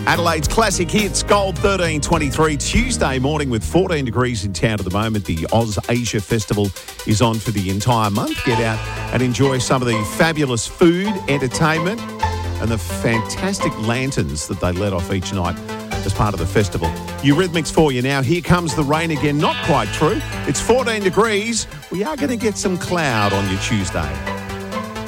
Adelaide's classic hits, Gold 1323, Tuesday morning with 14 degrees in town at the moment. The Oz Asia Festival is on for the entire month. Get out and enjoy some of the fabulous food, entertainment and the fantastic lanterns that they let off each night as part of the festival. Eurythmics for you now. Here comes the rain again. Not quite true. It's 14 degrees. We are going to get some cloud on your Tuesday.